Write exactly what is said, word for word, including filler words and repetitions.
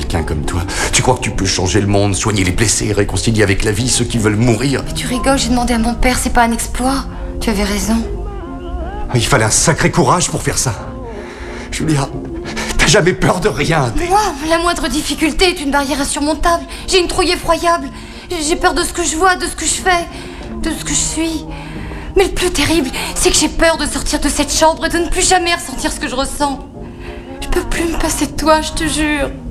quelqu'un comme toi? Tu crois que tu peux changer le monde, soigner les blessés, réconcilier avec la vie ceux qui veulent mourir? Mais tu rigoles, j'ai demandé à mon père, c'est pas un exploit. Tu avais raison. Il fallait un sacré courage pour faire ça. Julia, t'as jamais peur de rien. Moi, la moindre difficulté est une barrière insurmontable. J'ai une trouille effroyable. J'ai peur de ce que je vois, de ce que je fais, de ce que je suis. Mais le plus terrible, c'est que j'ai peur de sortir de cette chambre et de ne plus jamais ressentir ce que je ressens. Je peux plus me passer de toi, je te jure.